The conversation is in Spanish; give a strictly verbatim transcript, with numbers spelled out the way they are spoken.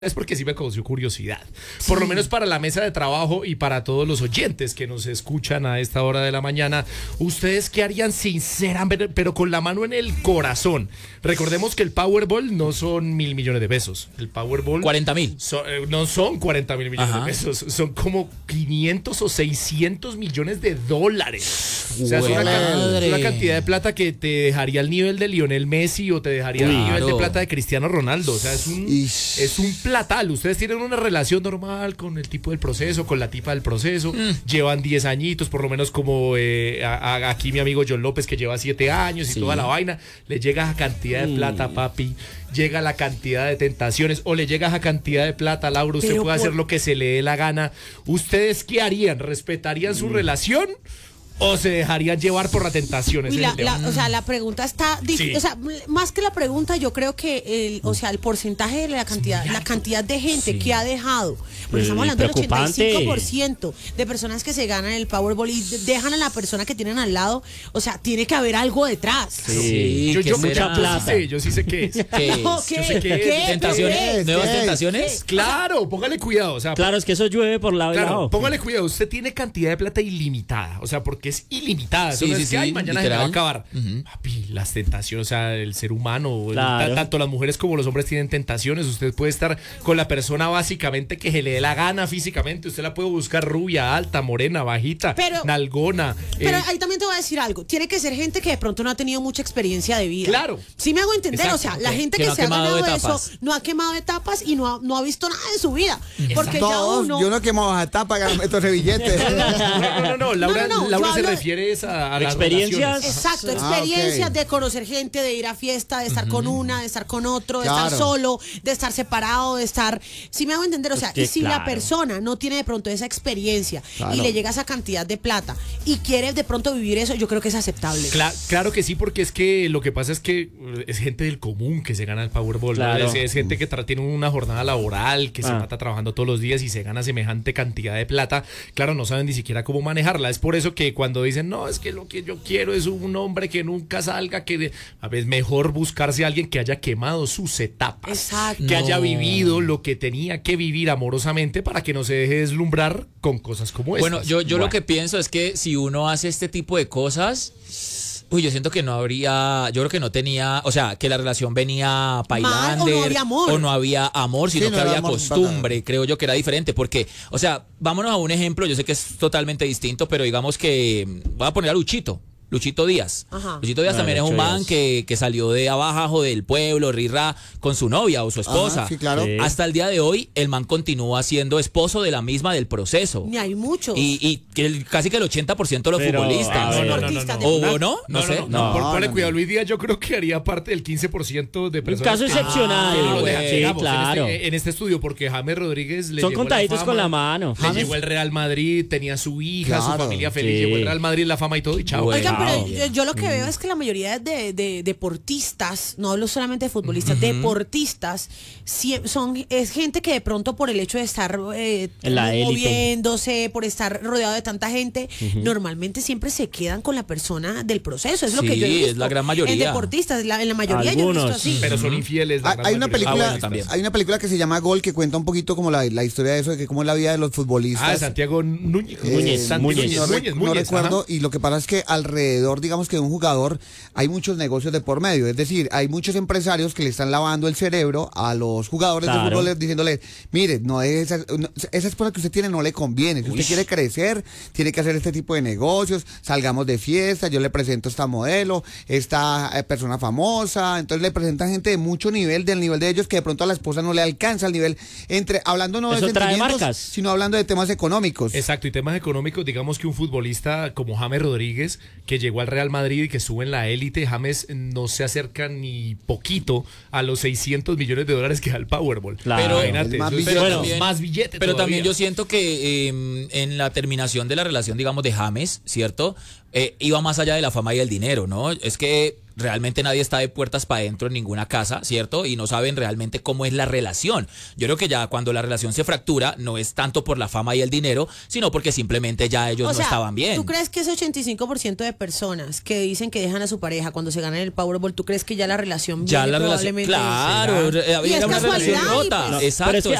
Es porque sí me causó curiosidad, por lo menos para la mesa de trabajo y para todos los oyentes que nos escuchan a esta hora de la mañana. ¿Ustedes qué harían sinceramente, pero con la mano en el corazón? Recordemos que el Powerball no son mil millones de pesos. El Powerball... cuarenta mil. So, eh, no son cuarenta mil millones Ajá. de pesos, son como quinientos o seiscientos millones de dólares. O sea, es una, can- una cantidad de plata que te dejaría al nivel de Lionel Messi o te dejaría al nivel de plata de Cristiano Ronaldo. O sea, es un, es un platal. Ustedes tienen una relación normal con el tipo del proceso, con la tipa del proceso. Mm. Llevan diez añitos, por lo menos como eh, a, a, aquí mi amigo John López, que lleva siete años y sí. toda la vaina. Le llega a cantidad de plata, papi. Llega la cantidad de tentaciones o le llega a cantidad de plata, Laura. Usted Pero puede por... hacer lo que se le dé la gana. ¿Ustedes qué harían? ¿Respetarían mm. su relación? ¿O se dejarían llevar por la tentación? Uy, la, la, o sea, la pregunta está difícil. Sí. O sea, más que la pregunta, yo creo que el, o sea, el porcentaje de la cantidad, la cantidad de gente sí. que ha dejado, porque estamos hablando del ochenta y cinco por ciento de personas que se ganan el Powerball y dejan a la persona que tienen al lado. O sea, tiene que haber algo detrás. Sí, sí yo, yo, mucha plata. Sí, yo sí sé qué es. ¿Qué no, es? ¿qué? Yo sé qué ¿Qué? es. ¿Tentaciones? ¿Qué? ¿Nuevas ¿Qué? tentaciones? ¿Qué? Claro, póngale cuidado. O sea, claro, es que eso llueve por lado y claro, lado. Póngale cuidado. Usted tiene cantidad de plata ilimitada. O sea, porque es ilimitada. Sí, Eso no sí, es que, sí, ay, mañana literal. se me va a acabar. Uh-huh. Papi, las tentaciones, o sea, el ser humano, claro. el, tanto las mujeres como los hombres tienen tentaciones. Usted puede estar con la persona básicamente que se le dé la gana físicamente. Usted la puede buscar rubia, alta, morena, bajita, pero, nalgona. Pero eh, ahí también te voy a decir algo. Tiene que ser gente que de pronto no ha tenido mucha experiencia de vida. Claro. Sí me hago entender. Exacto. O sea, la gente que que, no se ha ganado etapas. eso no ha quemado etapas y no ha, no ha visto nada en su vida. Porque Todos, ya uno... yo no he quemado etapas, que no meto ese billete. no, no, no, no, Laura, no, no, no, Laura se hablo... refiere a, a las experiencias. relaciones. Exacto, Ah, experiencias okay. de conocer gente, de ir a fiesta, de estar uh-huh. con una, de estar con otro, de claro. estar solo, de estar separado, de estar... Si me hago entender, o sea, que, y si claro. la persona no tiene de pronto esa experiencia claro. y le llega esa cantidad de plata y quiere de pronto vivir eso, yo creo que es aceptable. Cla- claro que sí, porque es que lo que pasa es que es gente del común que se gana el Powerball, claro. ¿no? es, es gente que tra- tiene una jornada laboral, que ah. se mata trabajando todos los días y se gana semejante cantidad de plata. Claro, no saben ni siquiera cómo manejarla. Es por eso que cuando dicen, no, es que lo que yo quiero es un hombre que nunca salga, que a veces mejor buscarse a alguien que haya quemado sus etapas, Exacto. que No. haya vivido lo que tenía que vivir amorosamente para que no se deje deslumbrar con cosas como estas. Bueno, yo, yo bueno. lo que pienso es que si uno hace este tipo de cosas... Uy, yo siento que no habría, yo creo que no tenía, o sea, que la relación venía Pailander, o no había amor, o no había amor, sino sí, no que había amor, costumbre, creo yo que era diferente, porque, o sea, vámonos a un ejemplo, yo sé que es totalmente distinto, pero digamos que, voy a poner a Luchito. Luchito Díaz. Ajá. Luchito Díaz Ah, también es un Lucho man Díaz. que, que salió de abajo del pueblo, Rirra, con su novia o su esposa. Ajá, sí, claro. Sí. Hasta el día de hoy, el man continúa siendo esposo de la misma del proceso. Ni hay muchos. Y, y que el- casi que el ochenta por ciento de los Pero, futbolistas. ah, no, no, no, deportistas no, de ¿O verdad. no? No, No, sé. no, no, No, por- no, ponle no. cuidado, Luis Díaz yo creo que haría parte del quince por ciento de Un personas caso que- excepcional. que no lo güey. dejan, Sí, digamos, claro. en, este, en este estudio, porque James Rodríguez le Son llegó contaditos la con fama, la mano. le llegó el Real Madrid, tenía su hija, su Claro, familia feliz, sí. llegó el Real Madrid, la fama y todo, y chao. Bueno. Oigan, pero Wow. yo, yo lo que veo es que la mayoría de, de deportistas, no hablo solamente de futbolistas, uh-huh. deportistas, si, son es gente que de pronto por el hecho de estar eh, En la élite. moviéndose, por estar rodeado de tanta gente, uh-huh. normalmente siempre se quedan con la persona del proceso. Es lo Sí, que yo he visto. es la gran mayoría. En deportistas, la, en la mayoría Algunos. yo he visto así. Pero son infieles. la Hay gran hay una mayoría. película, Ah, bueno, también. hay una película que se llama Gol que cuenta un poquito como la, la historia de eso, de que cómo es la vida de los futbolistas. Ah, Santiago Núñez. Eh, Núñez, Santi Núñez. no, re- Núñez, no Núñez, recuerdo, ajá. y lo que pasa es que alrededor, digamos que de un jugador, hay muchos negocios de por medio, es decir, hay muchos empresarios que le están lavando el cerebro a los jugadores Claro. de fútbol diciéndoles, mire, no esa, no, esa esposa que usted tiene no le conviene, si usted Uy. quiere crecer, tiene que hacer este tipo de negocios, salgamos de fiesta, yo le presento esta modelo, esta eh, persona famosa, entonces le presentan gente de mucho nivel, del nivel de ellos, que de pronto a la esposa no le alcanza el nivel, entre hablando no de Eso trae sentimientos, marcas. sino hablando de temas económicos. Exacto, y temas económicos, digamos que un futbolista como James Rodríguez, que llegó al Real Madrid y que sube en la élite, James no se acerca ni poquito a los seiscientos millones de dólares que da el Powerball. Claro. Pero- Imagínate, más eso es- billete. bueno, También- más billete Pero todavía. también yo siento que eh, en la terminación de la relación, digamos, de James, ¿cierto? eh, iba más allá de la fama y el dinero, ¿no? Es que realmente nadie está de puertas para adentro en ninguna casa, ¿cierto? Y no saben realmente cómo es la relación. Yo creo que ya cuando la relación se fractura, no es tanto por la fama y el dinero, sino porque simplemente ya ellos o no sea, estaban bien. ¿Tú crees que ese ochenta y cinco por ciento de personas que dicen que dejan a su pareja cuando se ganan el Powerball, tú crees que ya la relación ya viene la probablemente? relación, claro, y es una relación rota. No, exacto. pero es que